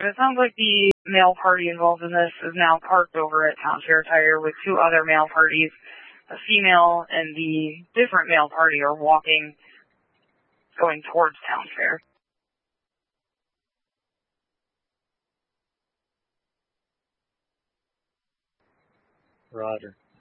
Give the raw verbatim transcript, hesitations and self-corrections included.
It sounds like the male party involved in this is now parked over at Town Fair Tire with two other male parties. A female and the different male party are walking, going towards Town Fair. Roger.